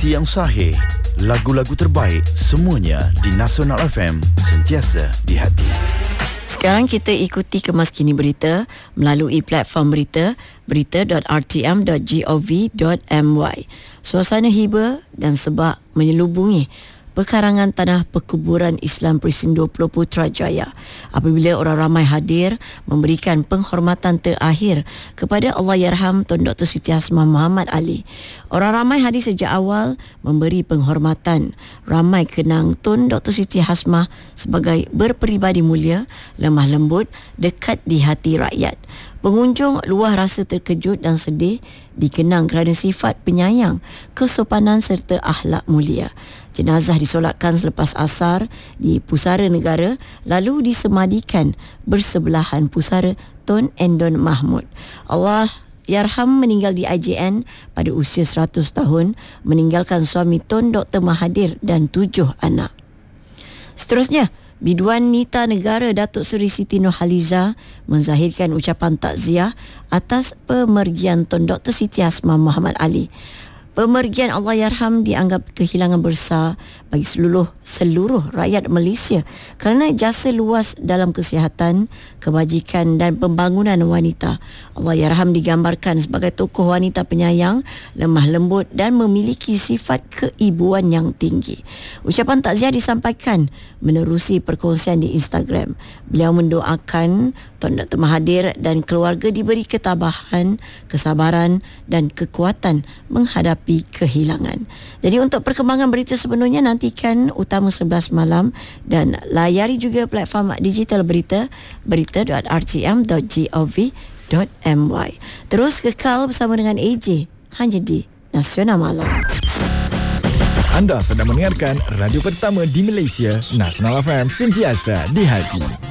Informasi yang sahih, lagu-lagu terbaik, semuanya di Nasional FM, sentiasa di hati. Sekarang kita ikuti Kemas Kini Berita melalui platform berita berita.rtm.gov.my. Suasana hibah dan sebab menyelubungi pekarangan tanah perkuburan Islam Presin 20 Putrajaya apabila orang ramai hadir memberikan penghormatan terakhir kepada Allahyarham Tun Dr. Siti Hasmah Muhammad Ali. Orang ramai hadir sejak awal memberi penghormatan. Ramai kenang Tun Dr. Siti Hasmah sebagai berperibadi mulia, lemah lembut, dekat di hati rakyat. Pengunjung luah rasa terkejut dan sedih dikenang kerana sifat penyayang, kesopanan serta akhlak mulia. Jenazah disolatkan selepas asar di Pusara Negara lalu disemadikan bersebelahan Pusara Tun Endon Mahmud. Allahyarham meninggal di IJN pada usia 100 tahun, meninggalkan suami Tun Dr. Mahathir dan 7 anak. Seterusnya, Biduan Nita Negara Datuk Seri Siti Nurhaliza menzahirkan ucapan takziah atas pemergian Tun Dr. Siti Hasmah Muhammad Ali. Pemergian Allahyarham dianggap kehilangan besar bagi seluruh rakyat Malaysia kerana jasa luas dalam kesihatan, kebajikan dan pembangunan wanita. Allahyarham digambarkan sebagai tokoh wanita penyayang, lemah lembut dan memiliki sifat keibuan yang tinggi. Ucapan takziah disampaikan menerusi perkongsian di Instagram. Beliau mendoakan Tun Dr. Mahathir dan keluarga diberi ketabahan, kesabaran dan kekuatan menghadapi kehilangan. Jadi untuk perkembangan berita sepenuhnya nantikan Utama 11 malam dan layari juga platform digital berita berita.rtm.gov.my. Terus kekal bersama dengan AJ hanya di Nasional Malam. Anda sedang mendengarkan radio pertama di Malaysia, Nasional FM, sentiasa di hati.